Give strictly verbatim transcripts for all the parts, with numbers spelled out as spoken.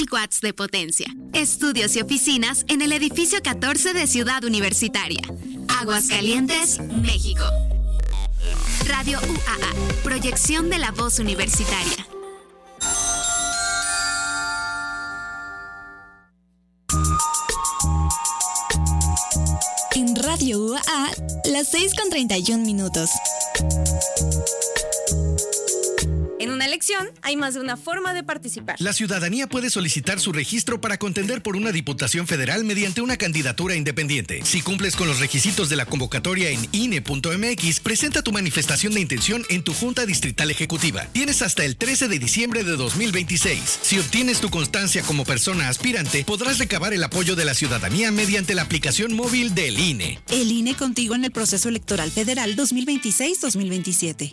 mil watts de potencia. Estudios y oficinas en el edificio catorce de Ciudad Universitaria. Aguascalientes, México. Radio U A A, proyección de la voz universitaria. En Radio U A A, las seis con treinta y un minutos. En una elección hay más de una forma de participar. La ciudadanía puede solicitar su registro para contender por una diputación federal mediante una candidatura independiente. Si cumples con los requisitos de la convocatoria en I N E punto M X, presenta tu manifestación de intención en tu Junta Distrital Ejecutiva. Tienes hasta el trece de diciembre de dos mil veintiséis. Si obtienes tu constancia como persona aspirante, podrás recabar el apoyo de la ciudadanía mediante la aplicación móvil del I N E. El I N E contigo en el proceso electoral federal dos mil veintiséis dos mil veintisiete.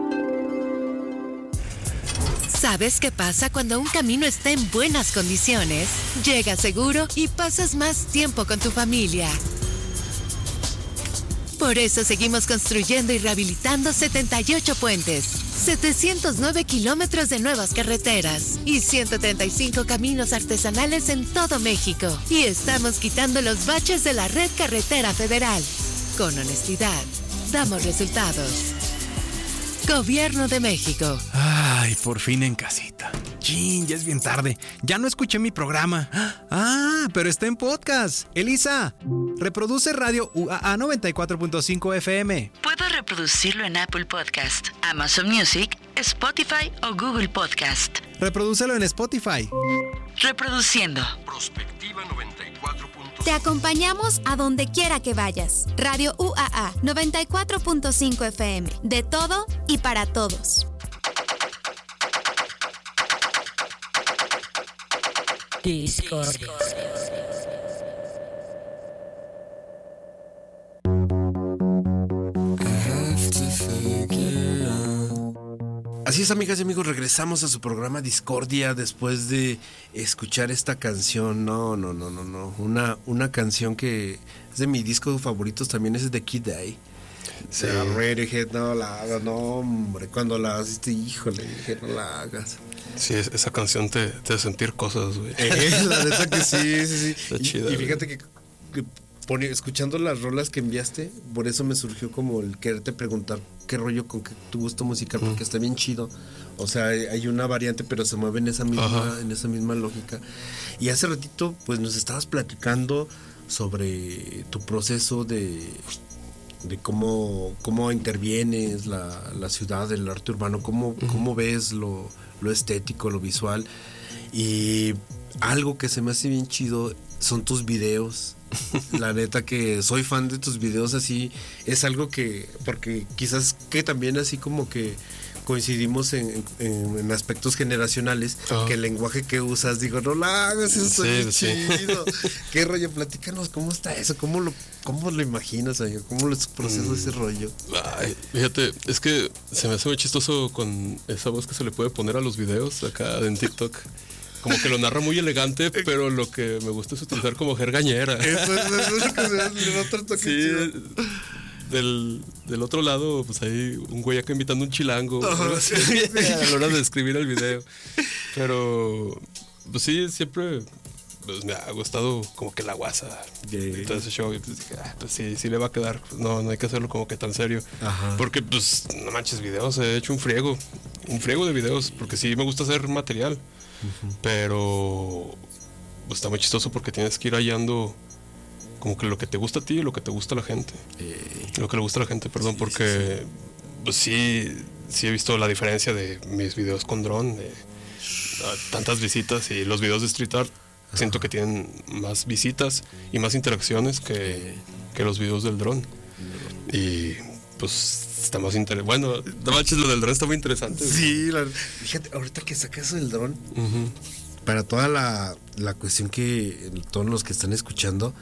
¿Sabes qué pasa cuando un camino está en buenas condiciones? Llega seguro y pasas más tiempo con tu familia. Por eso seguimos construyendo y rehabilitando setenta y ocho puentes, setecientos nueve kilómetros de nuevas carreteras y ciento treinta y cinco caminos artesanales en todo México. Y estamos quitando los baches de la red carretera federal. Con honestidad, damos resultados. Gobierno de México. Ay, por fin en casita. Chin, ya es bien tarde. Ya no escuché mi programa. Ah, pero está en podcast. Elisa, reproduce Radio U A A noventa y cuatro punto cinco F M. Puedo reproducirlo en Apple Podcast, Amazon Music, Spotify o Google Podcast. Reprodúcelo en Spotify. Reproduciendo. Prospectiva noventa y cuatro punto cinco. Te acompañamos a donde quiera que vayas. Radio U A A noventa y cuatro punto cinco F M. De todo y para todos. Discord. Así es, amigas y amigos, regresamos a su programa Discordia después de escuchar esta canción. No, no, no, no, no. Una, una canción que es de mis discos favoritos también, es de Kid Day. Sí. De Radiohead, no la hagas, no, hombre. Cuando la haces, híjole, dije, no la hagas. Sí, esa canción te, te hace sentir cosas, güey. Eh, la neta que sí, sí, sí. Está chida, y, y fíjate que, que pone, escuchando las rolas que enviaste, por eso me surgió como el quererte preguntar qué rollo con que tu gusto musical, porque mm. está bien chido. O sea, hay una variante, pero se mueve en esa misma, en esa misma lógica. Y hace ratito, pues nos estabas platicando sobre tu proceso de, de cómo, cómo intervienes la, la ciudad, el arte urbano, cómo, mm. cómo ves lo, lo estético, lo visual. Y algo que se me hace bien chido son tus videos. La neta que soy fan de tus videos, así es algo que, porque quizás que también así como que coincidimos en, en, en aspectos generacionales, oh. que el lenguaje que usas, digo, no la hagas, eso es sí, chido. Sí. ¿Qué rollo? Platícanos, ¿cómo está eso? ¿Cómo lo, cómo lo imaginas, amigo? ¿Cómo lo procesas mm. ese rollo? Ay, fíjate, es que se me hace muy chistoso con esa voz que se le puede poner a los videos acá en TikTok. Como que lo narra muy elegante, pero lo que me gusta es utilizar como jergañera. Eso, eso, eso es lo que se le da otro toque. Sí, del, del otro lado, pues hay un güey acá invitando un chilango. Oh, sí, sí. A la hora de escribir el video. Pero, pues sí, siempre pues, me ha gustado como que la guasa. Yeah. Y todo ese show. Y pues dije, ah, pues sí, sí le va a quedar. Pues, no, no hay que hacerlo como que tan serio. Ajá. Porque, pues, no manches, videos. He hecho un friego. Un friego de videos. Porque sí me gusta hacer material. Uh-huh. Pero pues, está muy chistoso porque tienes que ir hallando como que lo que te gusta a ti y lo que te gusta a la gente. Eh. Lo que le gusta a la gente, perdón, sí, porque sí, sí. pues sí, sí he visto la diferencia de mis videos con dron, de uh, tantas visitas, y los videos de street art uh-huh. siento que tienen más visitas y más interacciones que, eh. que los videos del dron. Uh-huh. Y pues está más interesante. Bueno, no manches, lo del dron está muy interesante. Sí, la, fíjate, ahorita que sacas eso del dron, uh-huh. para toda la, la cuestión que todos los que están escuchando,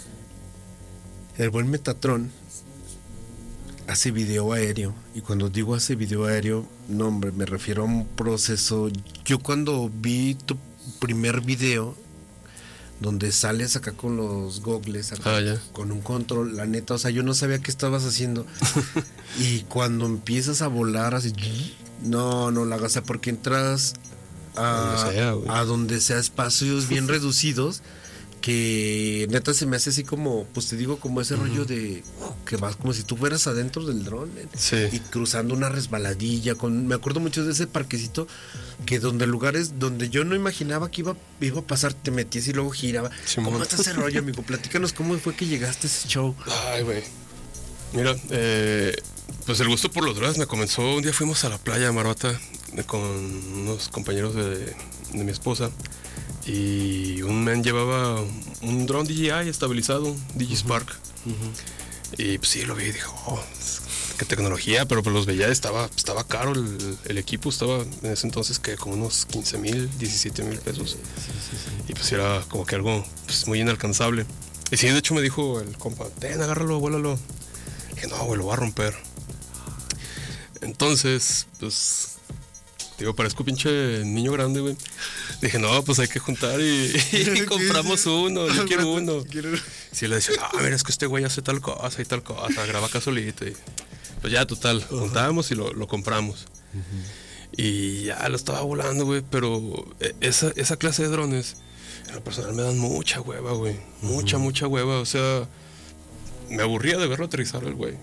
el buen Metatron hace video aéreo. Y cuando digo hace video aéreo, no, hombre, me refiero a un proceso. Yo cuando vi tu primer video, donde sales acá con los gogles, acá, ah, yeah. con un control, la neta, o sea, yo no sabía qué estabas haciendo. Y cuando empiezas a volar así, no, no la hagas, porque entras a donde sea, a donde sea espacios bien reducidos, que neta se me hace así como, pues te digo, como ese uh-huh. rollo de que vas como si tú fueras adentro del dron, ¿eh? Sí. Y cruzando una resbaladilla, con, me acuerdo mucho de ese parquecito, que donde lugares donde yo no imaginaba que iba, iba a pasar, te metías y luego giraba. Sí, ¿cómo está ese rollo, amigo? Platícanos cómo fue que llegaste a ese show. Ay, güey. Mira, eh, pues el gusto por los drones me comenzó, un día fuimos a la playa de Marota con unos compañeros de, de mi esposa. Y un men llevaba un dron D J I estabilizado, un Digispark. Uh-huh. Y pues sí, lo vi y dije, oh, qué tecnología, pero pues los veía, estaba, estaba caro el, el equipo, estaba en ese entonces que como unos quince mil, diecisiete mil pesos. Sí, sí, sí. Y pues era como que algo pues, muy inalcanzable. Y sí, de hecho me dijo el compa, ten, agárralo, vuélalo. Y dije, no, güey, lo voy a romper. Entonces, pues... Digo, parezco pinche niño grande, güey. Dije, no, pues hay que juntar y, y compramos uno, yo quiero uno. Sí, le decía, no, mira, es que este güey hace tal cosa y tal cosa, graba acá solito. Y pues ya, total, juntamos y lo, lo compramos. Uh-huh. Y ya lo estaba volando, güey, pero esa, esa clase de drones, en lo personal me dan mucha hueva, güey. Mucha, uh-huh. mucha hueva, o sea, me aburría de verlo aterrizar el güey.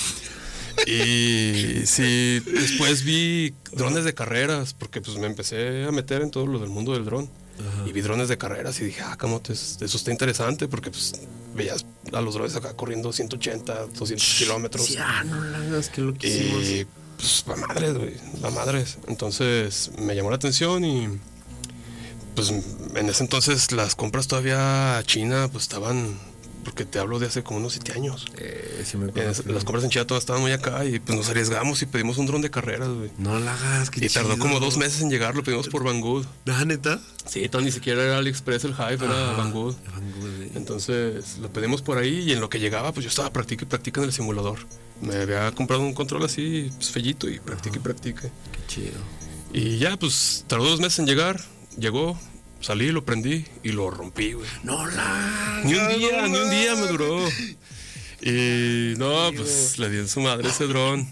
Y sí, después vi drones de carreras, porque pues me empecé a meter en todo lo del mundo del dron. Ajá. Y vi drones de carreras y dije, ah, cómo te, eso está interesante, porque pues veías a los drones acá corriendo ciento ochenta, doscientos kilómetros. Sí, ah, no la hagas, que lo que hicimos. Y pues, va madres, güey, va madres. Entonces me llamó la atención y pues en ese entonces las compras todavía a China pues estaban... Porque te hablo de hace como unos siete años. Eh, sí me eh, las compras en China todas estaban muy acá y pues nos arriesgamos y pedimos un dron de carreras, güey. No la hagas, qué Y chido. tardó como dos meses en llegar, lo pedimos por Banggood. ¿Ah, neta? Sí, todo, ni siquiera era AliExpress el hype, era Banggood. Eh. Entonces lo pedimos por ahí y en lo que llegaba, pues yo estaba practica y practica en el simulador. Me había comprado un control así, pues fellito, y practica y practica. Qué chido. Y ya, pues tardó dos meses en llegar, llegó. Salí, lo prendí y lo rompí, güey. No la... Ni un día, no, ni un día me duró. Y no, pues le di en su madre ese dron.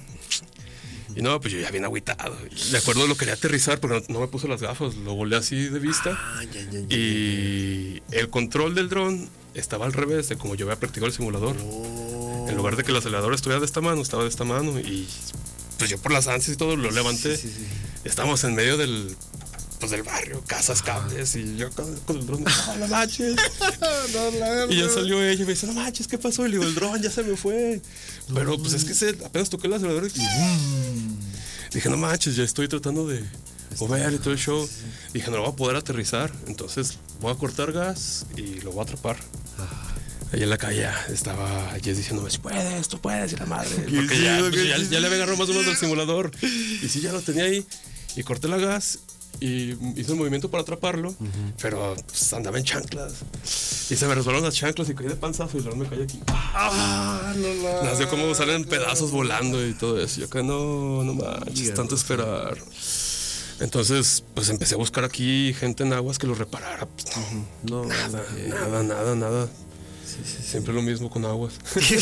Y no, pues yo ya bien agüitado. De acuerdo, lo quería aterrizar porque no, no me puse las gafas. Lo volé así de vista. Ah, ya, ya, ya, y el control del dron estaba al revés de como yo había practicado el simulador. Oh. En lugar de que el acelerador estuviera de esta mano, estaba de esta mano. Y pues yo por las ansias y todo lo levanté. Sí, sí, sí. Estamos en medio del... Pues del barrio, casas, cables, y yo con, con el dron, no, no manches. no, no, no. Y ya salió ella y me dice, no manches, ¿qué pasó? Y le digo, el dron ya se me fue. No, pero pues es que se, apenas toqué el acelerador y boom. Dije, no manches, ya estoy tratando de mover y todo el show. Dije, no lo voy a poder aterrizar. Entonces voy a cortar gas y lo voy a atrapar. Ahí en la calle estaba Jess diciéndome, si puedes, tú puedes, y la madre. Porque ya, pues, ya, ya le había agarrado más o menos el simulador. Y sí, ya lo tenía ahí. Y corté la gas. Y hice el movimiento para atraparlo, uh-huh. pero pues, andaba en chanclas. Y se me resbalaron las chanclas y caí de panzazo y el dron me caí aquí. ¡Ah! No la... Nació como salen pedazos volando y todo eso. Yo acá no, no manches, tanto esperar. Entonces, pues empecé a buscar aquí gente en aguas que lo reparara. Pues, no, uh-huh. no, nada, eh. nada, nada, nada. Sí, sí, sí. Siempre lo mismo con aguas. Sí,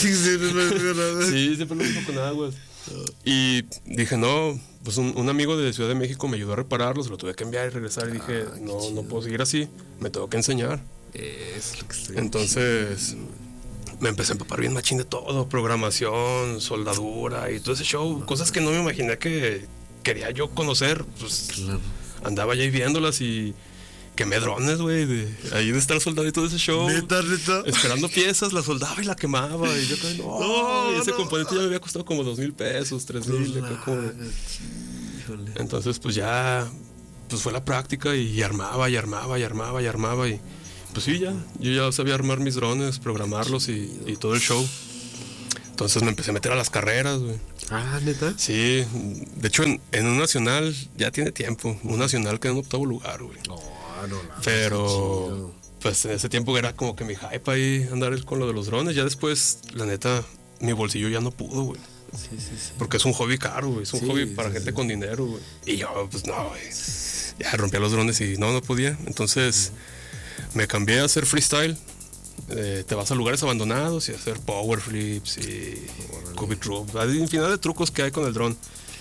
siempre lo mismo con aguas. Y dije, no, pues un, un amigo de Ciudad de México me ayudó a repararlo, se lo tuve que enviar y regresar y dije, ah, no, no puedo seguir así, me tengo que enseñar. Es lo que estoy Entonces chido. Me empecé a empapar bien machín de todo, programación, soldadura y todo ese show, cosas que no me imaginé que quería yo conocer, pues claro. Andaba ya viéndolas y quemé drones, güey, de ahí de estar soldado y todo ese show. Neta, neta. Esperando piezas, la soldaba y la quemaba. Y yo creo, no, no, y ese no. componente ya me había costado como dos mil pesos, tres mil. No, como... Entonces, pues ya, pues fue la práctica y armaba y armaba y armaba y armaba. Y pues sí, ya, yo ya sabía armar mis drones, programarlos y, y todo el show. Entonces me empecé a meter a las carreras, güey. Ah, ¿neta? Sí, de hecho en, en un nacional ya tiene tiempo. Un nacional quedó en octavo lugar, güey. No. No, no, pero pues en ese tiempo era como que mi hype ahí andar con lo de los drones. Ya después, la neta, mi bolsillo ya no pudo, güey. Sí, sí, sí. Porque es un hobby caro, güey. Es un sí, hobby para sí, gente sí. con dinero, güey. Y yo, pues no, güey. Ya rompía los drones y no, no podía. Entonces mm. me cambié a hacer freestyle. Eh, te vas a lugares abandonados y a hacer power flips y cubic rope. Hay infinidad de trucos que hay con el dron.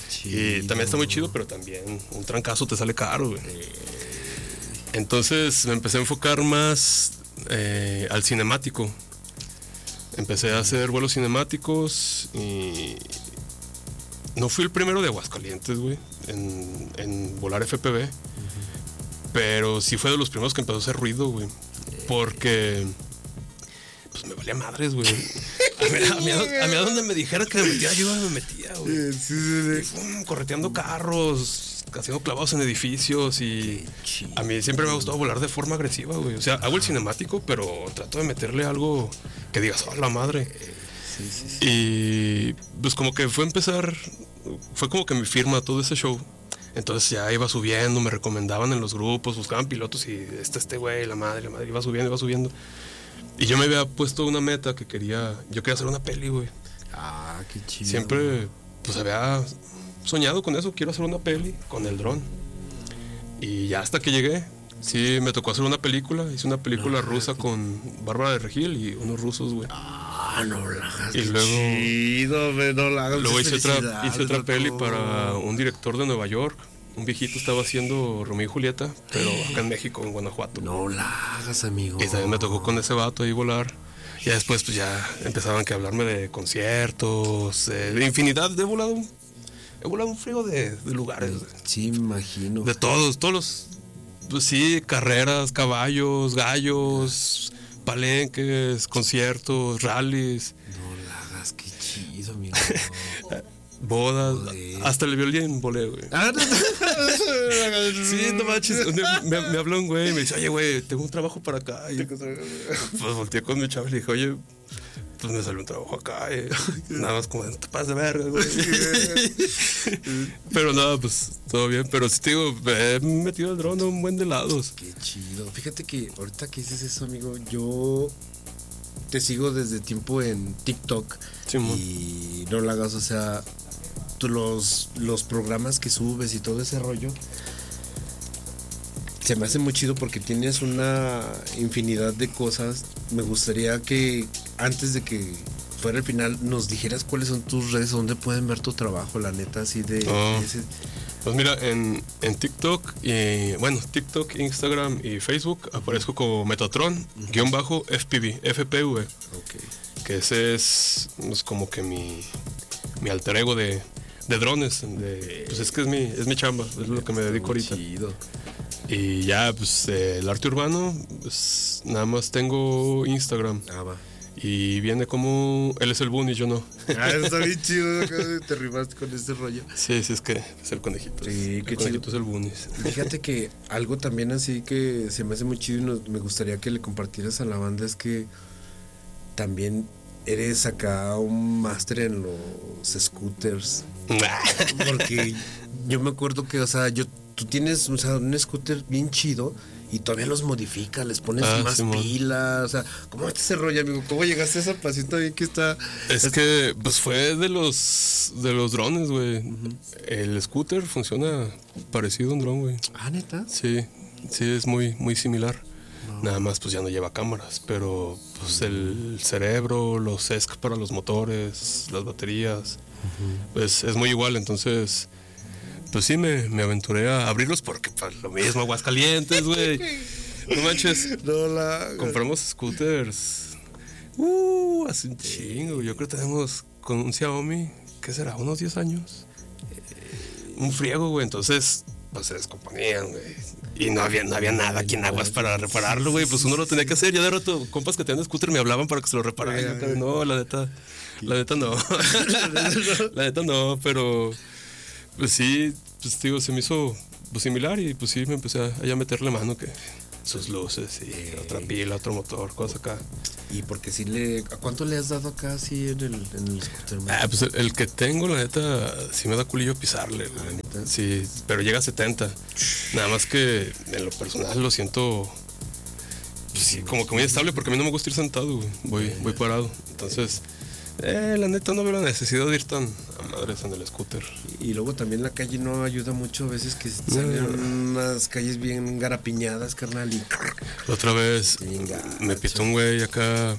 chido. Y también está muy chido, pero también un trancazo te sale caro, güey. Entonces me empecé a enfocar más eh, al cinemático. Empecé a hacer vuelos cinemáticos y no fui el primero de Aguascalientes, güey, en, en volar F P V. Uh-huh. Pero sí fue de los primeros que empezó a hacer ruido, güey. Porque pues me valía madres, güey. A mí, a, mí, a mí a donde me dijera que me metía, yo me metía, güey. Sí, sí, sí. Y, um, correteando carros, haciendo clavados en edificios. Y a mí siempre me ha gustado volar de forma agresiva, güey. O sea, hago el cinemático, pero trato de meterle algo que digas, oh, la madre. Sí, sí, sí. Y pues como que fue empezar, fue como que mi firma todo ese show. Entonces ya iba subiendo, me recomendaban en los grupos, buscaban pilotos y este, este güey, la madre, la madre, iba subiendo, iba subiendo. Y yo me había puesto una meta que quería, yo quería hacer una peli, güey. Ah, qué chido. Siempre, pues había soñado con eso, quiero hacer una peli con el dron. Y ya hasta que llegué, sí, me tocó hacer una película, hice una película no, rusa con Bárbara de Regil y unos rusos, güey. Ah, no la hagas. Y luego, chido, me, no la hagas. Luego hice otra, hice otra peli para un director de Nueva York. Un viejito estaba haciendo Romeo y Julieta, pero acá en México, en Guanajuato. No la hagas, amigo. Y también me tocó con ese vato ahí volar. Y después pues ya empezaban que hablarme de conciertos, eh, de infinidad. He volado, he volado un frío de, de lugares. Sí, me imagino. De todos, todos los, pues sí, carreras, caballos, gallos, palenques, conciertos, rallies. No la hagas, qué chido, amigo. Bodas, Joder. Hasta el violín volé, güey. Ah, no, no. Sí, no manches. Me, me habló un güey y me dice, oye, güey, tengo un trabajo para acá. Y pues volteé con mi chavo y le dije, oye, pues me salió un trabajo acá. Y nada más como, no te pases de verga, güey. Pero nada, pues todo bien. Pero sí te digo, me he metido el dron a un buen de lados. Qué chido. Fíjate que ahorita que dices eso, amigo, yo te sigo desde tiempo en TikTok. Sí, y no lo hagas, o sea, tú los, los programas que subes y todo ese rollo se me hace muy chido porque tienes una infinidad de cosas. Me gustaría que antes de que fuera el final nos dijeras cuáles son tus redes, dónde pueden ver tu trabajo, la neta, así de... Oh. de ese... Pues mira, en, en TikTok, y, bueno, TikTok, Instagram y Facebook aparezco como Metatron, uh-huh. guión bajo F P V, F P V. Okay. Que ese es, es como que mi, mi alter ego de, de drones. De, pues es que es mi, es mi chamba, es lo que me dedico ahorita. Chido. Y ya, pues el arte urbano, pues nada más tengo Instagram. Ah, va. Y viene como, él es el Bunny, yo no. Ah, está bien chido, te rimaste con este rollo. Sí, sí, es que es el conejito. Sí, el qué conejito chido. Es el Bunny. Fíjate que algo también así que se me hace muy chido y nos, me gustaría que le compartieras a la banda es que también eres acá un máster en los scooters. Porque yo me acuerdo que, o sea, yo, tú tienes, o sea, un scooter bien chido y todavía los modificas, les pones ah, más sí, pilas, o sea, ¿cómo es ese rollo, amigo? ¿Cómo llegaste a esa pasión también que está? Es, es que, pues fue de los de los drones, güey. Uh-huh. El scooter funciona parecido a un dron, güey. Ah, ¿neta? Sí, sí, es muy, muy similar. No. Nada más, pues ya no lleva cámaras, pero pues el cerebro, los E S C para los motores, las baterías, uh-huh. pues es muy igual, entonces... Pues sí, me, me aventuré a abrirlos porque pues, lo mismo, Aguascalientes, güey. No manches. No la... Compramos scooters. Uh, hace un chingo. Yo creo que tenemos con un Xiaomi, ¿qué será? ¿Unos diez años? Un friego, güey. Entonces, pues se descomponían, güey. Y no había, no había nada aquí en Aguas para repararlo, güey. Pues uno lo tenía que hacer. Ya de rato, compas que tenían scooter me hablaban para que se lo repararan. No, la neta, la neta no. La neta no, pero... Pues sí, pues digo, se me hizo pues, similar y pues sí me empecé a, a ya meterle mano que sus luces y eh, otra pila, otro motor, cosas acá. Y porque si le, ¿a cuánto le has dado acá así en el, en el scooter? Ah, pues el, el que tengo, la neta, sí me da culillo pisarle, güey. Sí, pero llega a setenta. Nada más que en lo personal lo siento, pues sí, como que muy estable porque a mí no me gusta ir sentado, güey. Voy, voy parado. Entonces... Eh, la neta no veo la necesidad de ir tan a madres en el scooter. Y luego también la calle no ayuda mucho a veces que salen no. unas calles bien garapiñadas, carnal. Y... La otra vez Venga, me pitó un güey acá.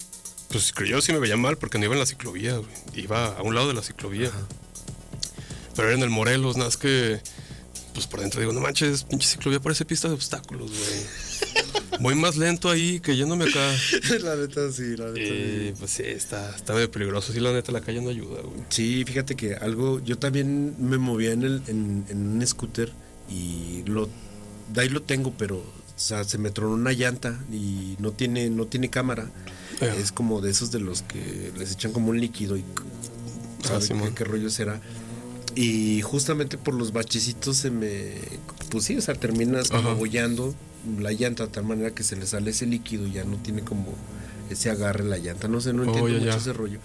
Pues yo sí me veía mal porque no iba en la ciclovía, güey. Iba a un lado de la ciclovía. Ajá. pero era en el Morelos, nada más que pues por dentro digo, no manches, pinche ciclovía parece pista de obstáculos, güey. Voy más lento ahí que yéndome acá. La neta sí, la neta. Y pues sí, está, está medio peligroso. Sí, la neta, la calle no ayuda, güey. Sí, fíjate que algo, yo también me movía en, el, en, en un scooter y lo, de ahí lo tengo, pero o sea, se me tronó una llanta y no tiene, no tiene cámara. Eh. Es como de esos de los que les echan como un líquido y ¿sabe ah, qué, qué rollo será? Y justamente por los bachecitos se me, pues sí, o sea, terminas como abollando la llanta de tal manera que se le sale ese líquido y ya no tiene como ese agarre la llanta, no sé, no entiendo oh, ya, mucho ya. ese rollo.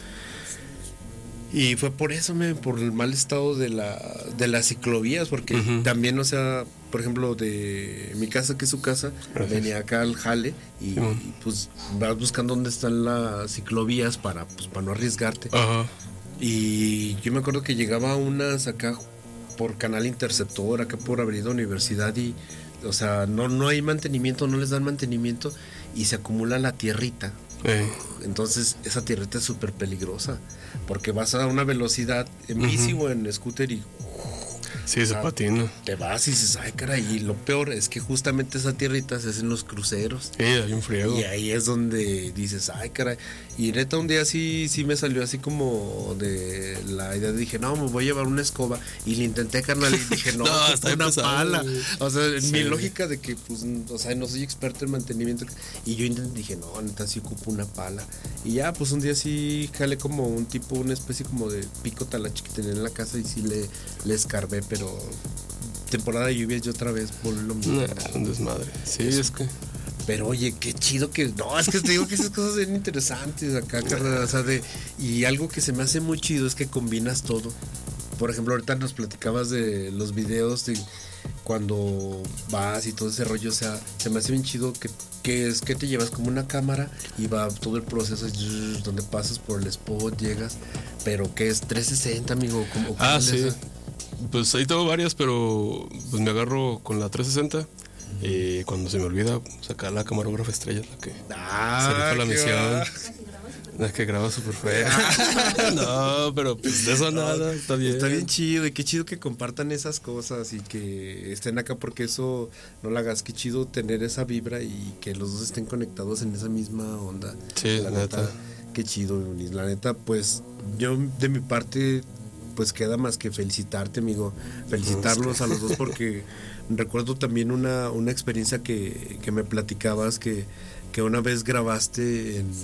Y fue por eso, me, por el mal estado de la de las ciclovías, porque uh-huh. también, o sea, por ejemplo, de mi casa, que es su casa, Gracias. venía acá al jale y, uh-huh. y pues vas buscando dónde están las ciclovías para, pues, para no arriesgarte. Uh-huh. Y yo me acuerdo que llegaba unas acá por Canal Interceptor, acá por Avenida Universidad y, o sea, no, no hay mantenimiento, no les dan mantenimiento y se acumula la tierrita. Eh. Entonces esa tierrita es súper peligrosa porque vas a una velocidad en bici uh-huh. o en scooter y sí, ese patina. Te vas y dices, ay, caray, y lo peor es que justamente esa tierrita se hacen los cruceros. Sí, hay un friego. Y ahí es donde dices, ay, caray. Y neta, un día sí, sí me salió así como de la idea, dije, no, me voy a llevar una escoba. Y le intenté, carnal, y dije, no, no está una pesado. pala. O sea, sí. mi lógica de que, pues, o sea, no soy experto en mantenimiento. Y yo intenté, dije, no, neta, sí ocupo una pala. Y ya, pues un día sí jalé como un tipo, una especie como de pico talache que tenía en la casa y sí le, le escarbé, pero temporada de lluvias yo otra vez por lo mismo. Nah, un desmadre. Sí, Eso. es que. Pero oye, qué chido que. No, es que te digo que esas cosas son interesantes acá, carnal. O sea, de. Y algo que se me hace muy chido es que combinas todo. Por ejemplo, ahorita nos platicabas de los videos de cuando vas y todo ese rollo. O sea, se me hace bien chido que, que es que te llevas como una cámara y va todo el proceso donde pasas por el spot, llegas. Pero que es trescientos sesenta, amigo. ¿Cómo, ah, sí. Esa? Pues ahí tengo varias, pero pues me agarro con la trescientos sesenta. Y cuando se me olvida sacar la camarógrafa estrella, la que ah, se dijo la misión. La que graba súper fea. No, pero pues de eso no, nada, está bien. Está bien chido, y qué chido que compartan esas cosas y que estén acá, porque eso no la hagas. Qué chido tener esa vibra y que los dos estén conectados en esa misma onda. Sí, la neta. neta. Qué chido, la neta, pues yo de mi parte, pues queda más que felicitarte, amigo. Felicitarlos a los dos porque recuerdo también una, una experiencia que, que me platicabas que, que una vez grabaste en,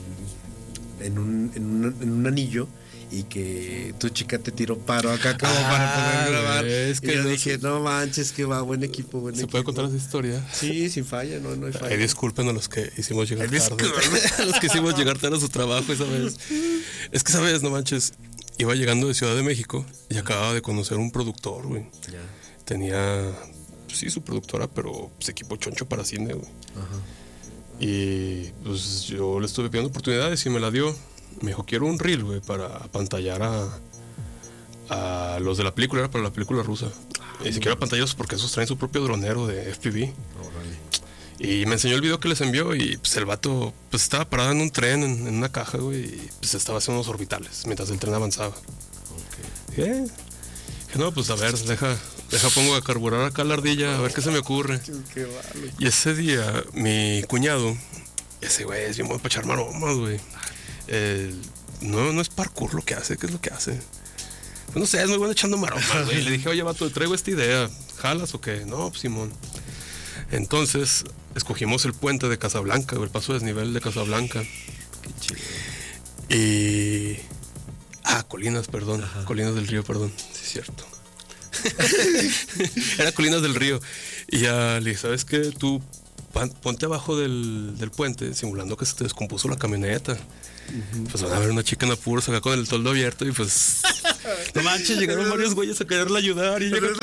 en, un, en, un, en un anillo y que tu chica te tiró paro acá como ah, para poder grabar. Es que y yo no dije, sé. no manches, que va, buen equipo, buen ¿Se equipo. puede contar esa historia? Sí, sin falla, no, no hay falla. Ay, disculpen a los que hicimos llegar Ay, tarde. A los que hicimos llegar tarde a su trabajo esa vez. Es que, ¿sabes? No manches. Iba llegando de Ciudad de México y acababa de conocer un productor, güey. Yeah. Tenía, pues, sí, su productora, pero pues, equipo choncho para cine, güey. Uh-huh. Y pues yo le estuve pidiendo oportunidades y me la dio. Me dijo, quiero un reel, güey, para apantallar a, a los de la película, era para la película rusa. Ah, y si quiero apantallarlos porque esos traen su propio dronero de F P V. Oh, vale. Y me enseñó el video que les envió y pues el vato pues estaba parado en un tren, en, en una caja, güey, y pues estaba haciendo unos orbitales mientras el tren avanzaba. Okay. ¿Qué? Dije, no, pues a ver, deja, deja pongo a carburar acá la ardilla, a ver qué se me ocurre. Qué vale. Y ese día, mi cuñado, ese güey es bien bueno para echar maromas, güey. Eh, no, no es parkour lo que hace, ¿qué es lo que hace? Pues no sé, es muy bueno echando maromas, güey. Le dije, oye, vato, te traigo esta idea, ¿jalas o qué? No, pues Simón. Entonces, escogimos el puente de Casablanca, el paso de desnivel de Casablanca. Qué chido. Y... Ah, Colinas, perdón. Ajá. Colinas del Río, perdón. Sí, es cierto. Era Colinas del Río. Y ya le dije, ¿sabes qué? Tú ponte abajo del, del puente, simulando que se te descompuso la camioneta. Uh-huh. Pues van a ver una chica en apuros acá con el toldo abierto y pues... no manches, llegaron varios güeyes a quererle ayudar y llegó...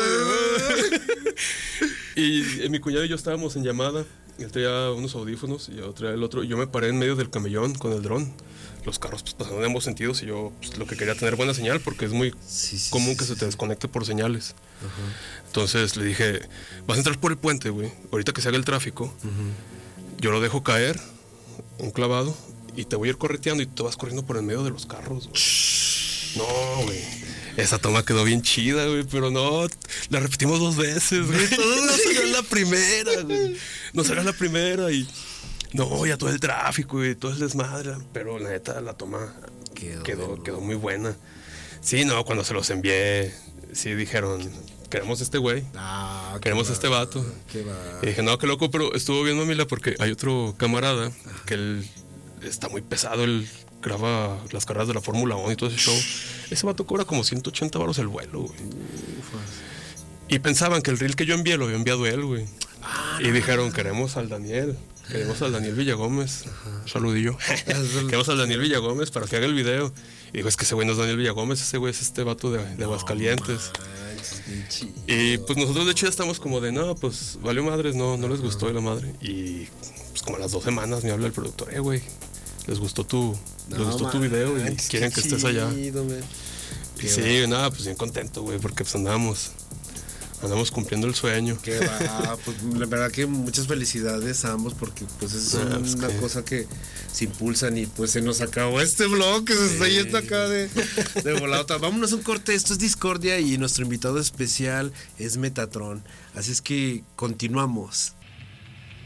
Y eh, mi cuñado y yo estábamos en llamada. Él traía unos audífonos y yo traía el otro. Y yo me paré en medio del camellón con el dron. Los carros pues, pasaron en ambos sentidos y yo pues, lo que quería tener buena señal porque es muy sí, sí, común sí, que sí, se te desconecte por señales. Uh-huh. Entonces le dije, vas a entrar por el puente, güey. Ahorita que se haga el tráfico, uh-huh. yo lo dejo caer, un clavado, y te voy a ir correteando y te vas corriendo por el medio de los carros, güey. No, güey. esa toma quedó bien chida, güey, pero no, la repetimos dos veces, güey. Todo no salió en la primera, güey. No salió en la primera y no, ya todo el tráfico y todo el desmadre, pero la neta, la toma quedó, quedó, quedó muy buena. Sí, no, cuando se los envié, sí dijeron, queremos este güey, ah, queremos va, este vato. Y dije, no, qué loco, pero estuvo bien, mamila, porque hay otro camarada Ajá. que él está muy pesado, él graba las carreras de la Fórmula uno y todo ese show. Ese vato cobra como ciento ochenta baros el vuelo, güey. Y pensaban que el reel que yo envié lo había enviado él, güey. Ah, y dijeron, queremos al Daniel, queremos al Daniel Villagómez. Un saludillo. Queremos al Daniel Villagómez para que haga el video. Y digo, es que ese güey no es Daniel Villagómez, ese güey es este vato de, de Aguascalientes. No, y pues nosotros de hecho ya estamos como de, no, pues valió madres, no, no les gustó de la madre. Y pues como a las dos semanas me habla el productor, eh, güey, les gustó tu, no, les gustó man, tu video y quieren que estés allá. Chido, y sí, va. Nada, pues bien contento, güey, porque pues andamos, andamos cumpliendo el sueño. Qué va, pues la verdad que muchas felicidades a ambos porque pues es ah, pues una que... cosa que se impulsan y pues se nos acabó este blog que se sí. está yendo acá de, de volada. Vámonos a un corte, esto es Discordia y nuestro invitado especial es Metatron, así es que continuamos.